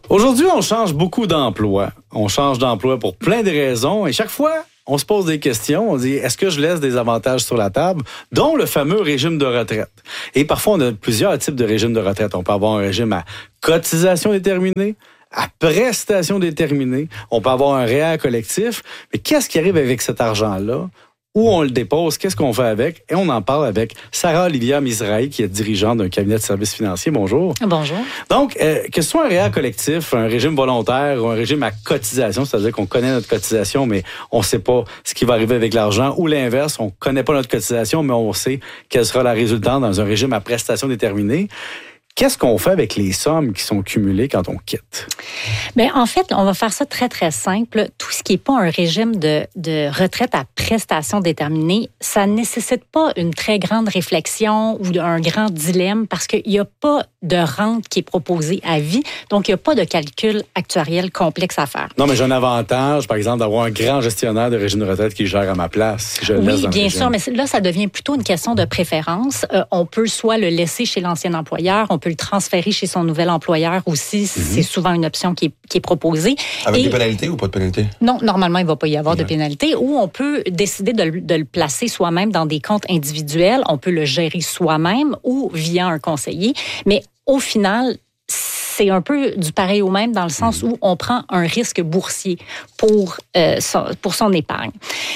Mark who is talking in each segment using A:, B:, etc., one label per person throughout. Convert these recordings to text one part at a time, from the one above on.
A: Aujourd'hui, on change beaucoup d'emplois. On change d'emploi pour plein de raisons et chaque fois, on se pose des questions. On dit, est-ce que je laisse des avantages sur la table, dont le fameux régime de retraite? Et parfois, on a plusieurs types de régimes de retraite. On peut avoir un régime à cotisation déterminée, à prestation déterminée. On peut avoir un REER collectif. Mais qu'est-ce qui arrive avec cet argent-là? Où on le dépose, qu'est-ce qu'on fait avec? Et on en parle avec Sarah-Olivia Mizrahi, qui est dirigeante d'un cabinet de services financiers. Bonjour.
B: Bonjour.
A: Donc, que ce soit un REER collectif, un régime volontaire ou un régime à cotisation, c'est-à-dire qu'on connaît notre cotisation, mais on ne sait pas ce qui va arriver avec l'argent, ou l'inverse, on ne connaît pas notre cotisation, mais on sait quelle sera la résultante dans un régime à prestation déterminée. Qu'est-ce qu'on fait avec les sommes qui sont cumulées quand on quitte?
B: Bien, en fait, on va faire ça très, très simple. Tout ce qui n'est pas un régime de retraite à prestation déterminée, ça ne nécessite pas une très grande réflexion ou un grand dilemme parce qu'il n'y a pas de rente qui est proposée à vie. Donc, il n'y a pas de calcul actuariel complexe à faire.
A: Non, mais j'ai un avantage, par exemple, d'avoir un grand gestionnaire de régime de retraite qui gère à ma place. Si je le laisse dans
B: bien
A: le
B: sûr, mais là, ça devient plutôt une question de préférence. On peut soit le laisser chez l'ancien employeur, on peut le transférer chez son nouvel employeur aussi. C'est souvent une option qui est proposée.
C: Avec des pénalités ou pas de pénalités?
B: Non, normalement, il ne va pas y avoir de pénalité. Ou on peut décider de le placer soi-même dans des comptes individuels. On peut le gérer soi-même ou via un conseiller. Mais au final, c'est un peu du pareil au même dans le sens où on prend un risque boursier pour son épargne.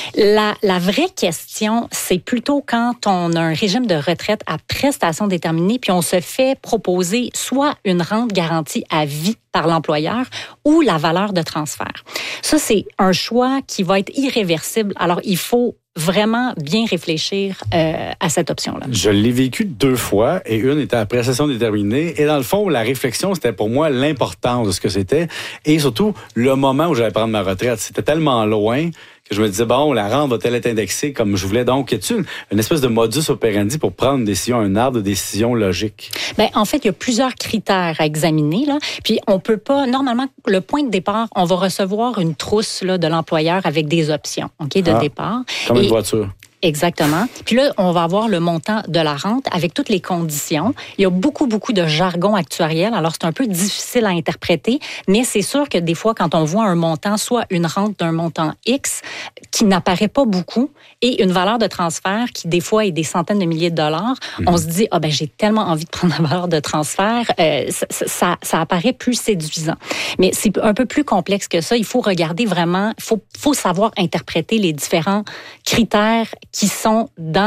B: La vraie question, c'est plutôt quand on a un régime de retraite à prestation déterminée, puis on se fait proposer soit une rente garantie à vie par l'employeur ou la valeur de transfert. Ça, c'est un choix qui va être irréversible. Alors, il faut vraiment bien réfléchir à cette option-là.
A: Je l'ai vécu 2 fois et une était à prestation déterminée. Et dans le fond, la réflexion, c'était pour moi l'importance de ce que c'était et surtout le moment où j'allais prendre ma retraite. C'était tellement loin que je me disais, bon, la rente va-t-elle être indexée comme je voulais? Donc, y a-t-il une espèce de modus operandi pour prendre une décision, un arbre de décision logique?
B: Bien, en fait, il y a plusieurs critères à examiner, là. Puis, on peut pas, normalement, le point de départ, on va recevoir une trousse, là, de l'employeur avec des options, OK, de départ.
A: Comme une voiture.
B: Exactement. Puis là, on va avoir le montant de la rente avec toutes les conditions. Il y a beaucoup de jargon actuariel, alors c'est un peu difficile à interpréter, mais c'est sûr que des fois, quand on voit un montant, soit une rente d'un montant X qui n'apparaît pas beaucoup et une valeur de transfert qui, des fois, est des centaines de milliers de dollars, on se dit, j'ai tellement envie de prendre la valeur de transfert, ça apparaît plus séduisant. Mais c'est un peu plus complexe que ça. Il faut regarder vraiment, faut savoir interpréter les différents critères qui sont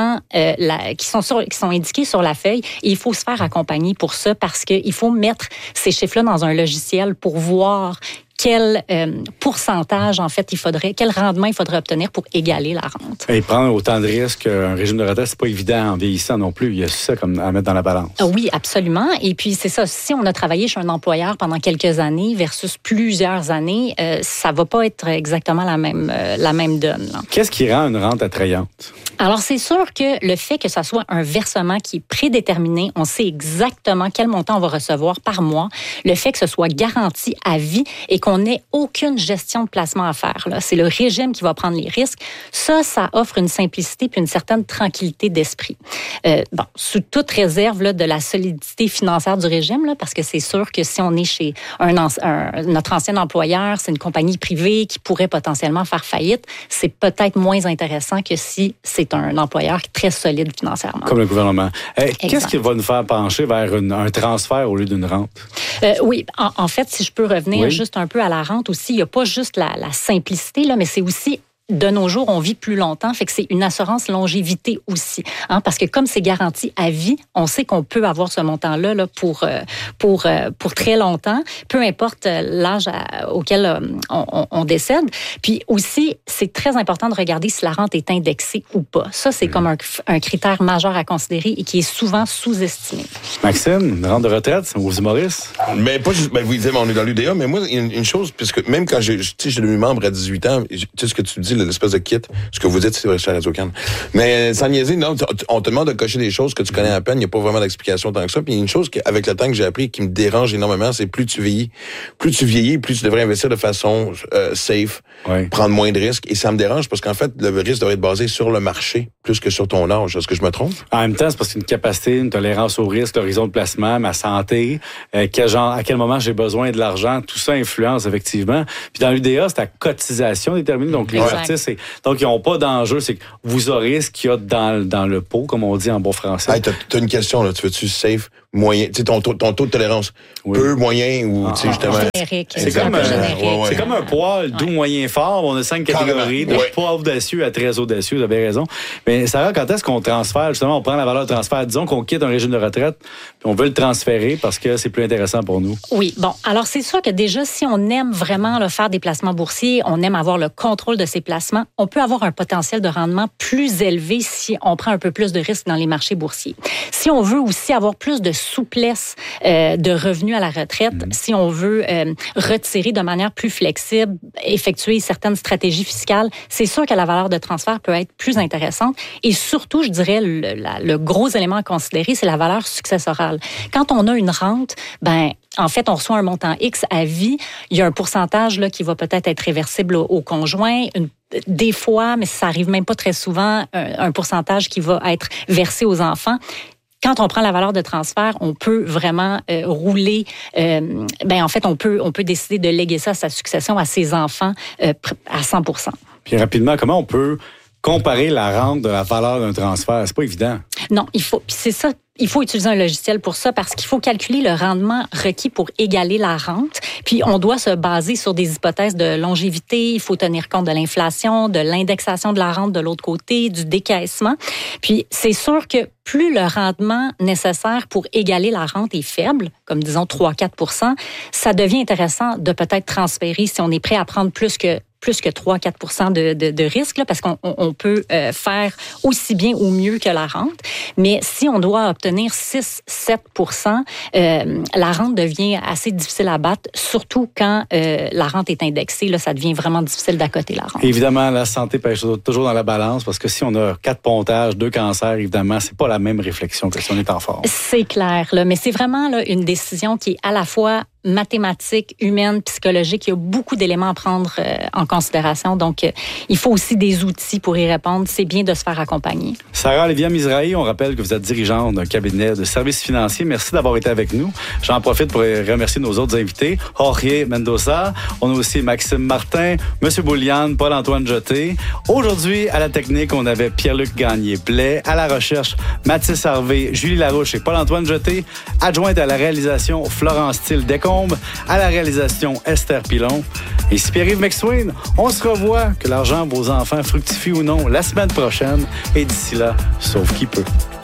B: qui sont indiqués sur la feuille. Et il faut se faire accompagner pour ça parce qu'il faut mettre ces chiffres-là dans un logiciel pour voir quel pourcentage, en fait, quel rendement il faudrait obtenir pour égaler la rente.
A: Et prendre autant de risques qu'un régime de retraite, c'est pas évident en vieillissant non plus. Il y a ça comme à mettre dans la balance.
B: Oui, absolument. Et puis, c'est ça. Si on a travaillé chez un employeur pendant quelques années versus plusieurs années, ça va pas être exactement la même donne, là.
A: Qu'est-ce qui rend une rente attrayante?
B: Alors, c'est sûr que le fait que ça soit un versement qui est prédéterminé, on sait exactement quel montant on va recevoir par mois, le fait que ce soit garanti à vie et qu'on n'ait aucune gestion de placement à faire, là. C'est le régime qui va prendre les risques. Ça offre une simplicité puis une certaine tranquillité d'esprit. Sous toute réserve là, de la solidité financière du régime, là, parce que c'est sûr que si on est chez notre ancien employeur, c'est une compagnie privée qui pourrait potentiellement faire faillite, c'est peut-être moins intéressant que si c'est un employeur très solide financièrement.
A: Comme le gouvernement. Qu'est-ce qui va nous faire pencher vers un transfert au lieu d'une rente?
B: Oui, en fait, si je peux revenir juste un peu à la rente aussi, il n'y a pas juste la simplicité, là, mais c'est aussi de nos jours, on vit plus longtemps, fait que c'est une assurance longévité aussi, hein, parce que comme c'est garanti à vie, on sait qu'on peut avoir ce montant-là là, pour très longtemps, peu importe l'âge auquel on décède. Puis aussi, c'est très important de regarder si la rente est indexée ou pas. Ça, c'est comme un critère majeur à considérer et qui est souvent sous-estimé.
A: Maxime, une rente de retraite aux humoristes?
C: Mais pas juste, vous disiez, on est dans l'UDA, mais moi, une chose, puisque même quand j'ai devenu membre à 18 ans, tu sais ce que tu dis, l'espèce de kit. Ce que vous dites, c'est vrai, chez Radio-Can. Mais sans niaiser, non, on te demande de cocher des choses que tu connais à peine. Il n'y a pas vraiment d'explication tant que ça. Puis il y a une chose avec le temps que j'ai appris qui me dérange énormément, c'est plus tu vieillis, plus tu devrais investir de façon safe, prendre moins de risques. Et ça me dérange parce qu'en fait, le risque devrait être basé sur le marché plus que sur ton âge. Est-ce que je me trompe?
A: En même temps, c'est parce qu'il y a une capacité, une tolérance au risque, l'horizon de placement, ma santé, à quel moment j'ai besoin de l'argent, tout ça influence effectivement. Puis dans l'UDA, c'est la cotisation déterminée. Donc les artistes, donc ils n'ont pas d'enjeu, c'est que vous aurez ce qu'il y a dans le pot, comme on dit en bon français.
C: Hey, t'as une question là, tu veux-tu safe, moyen, tu sais ton taux de tolérance, peu, moyen ou tu sais justement.
B: C'est
A: comme un poil doux, moyen, fort. On a 5 catégories, de pas audacieux à très audacieux, vous avez raison. Mais Sarah, quand est-ce qu'on transfère, justement, on prend la valeur de transfert, disons qu'on quitte un régime de retraite, puis on veut le transférer parce que c'est plus intéressant pour nous.
B: Oui, bon, alors c'est sûr que déjà, si on aime vraiment faire des placements boursiers, on aime avoir le contrôle de ces placements, on peut avoir un potentiel de rendement plus élevé si on prend un peu plus de risques dans les marchés boursiers. Si on veut aussi avoir plus de souplesse de revenus à la retraite, si on veut retirer de manière plus flexible, effectuer certaines stratégies fiscales, c'est sûr que la valeur de transfert peut être plus intéressante. Et surtout, je dirais, le gros élément à considérer, c'est la valeur successorale. Quand on a une rente, en fait, on reçoit un montant X à vie. Il y a un pourcentage là, qui va peut-être être réversible au conjoint. Des fois, mais ça arrive même pas très souvent, un pourcentage qui va être versé aux enfants. Quand on prend la valeur de transfert, on peut vraiment rouler. En fait, on peut décider de léguer ça à sa succession, à ses enfants, à 100%.
A: Puis rapidement, comment on peut comparer la rente de la valeur d'un transfert? C'est pas évident.
B: Non, c'est ça. Il faut utiliser un logiciel pour ça parce qu'il faut calculer le rendement requis pour égaler la rente. Puis, on doit se baser sur des hypothèses de longévité. Il faut tenir compte de l'inflation, de l'indexation de la rente de l'autre côté, du décaissement. Puis, c'est sûr que plus le rendement nécessaire pour égaler la rente est faible, comme disons 3-4 %, ça devient intéressant de peut-être transférer si on est prêt à prendre plus que 3-4 % de risque, là, parce qu'on peut faire aussi bien ou mieux que la rente. Mais si on doit obtenir 6-7 %, la rente devient assez difficile à battre, surtout quand la rente est indexée. Là, ça devient vraiment difficile d'accoter la rente.
A: Évidemment, la santé pèse toujours dans la balance, parce que si on a 4 pontages, 2 cancers, évidemment, c'est pas la même réflexion que si on est en forme.
B: C'est clair, là, mais c'est vraiment là, une décision qui est à la fois mathématiques, humaines, psychologiques. Il y a beaucoup d'éléments à prendre en considération. Donc, il faut aussi des outils pour y répondre. C'est bien de se faire accompagner.
A: Sarah Olivia-Mizrahi, on rappelle que vous êtes dirigeante d'un cabinet de services financiers. Merci d'avoir été avec nous. J'en profite pour remercier nos autres invités. Jorge Mendoza. On a aussi Maxime Martin, M. Bouliane, Paul-Antoine Jeté. Aujourd'hui, à la technique, on avait Pierre-Luc Gagné-Blais. À la recherche, Mathis Harvey, Julie Larouche et Paul-Antoine Jeté. Adjointe à la réalisation, Florence Thiel-Descombes. À la réalisation, Esther Pilon. Et ici Pierre-Yves McSween. On se revoit, que l'argent de vos enfants fructifie ou non, la semaine prochaine. Et d'ici là, sauve qui peut.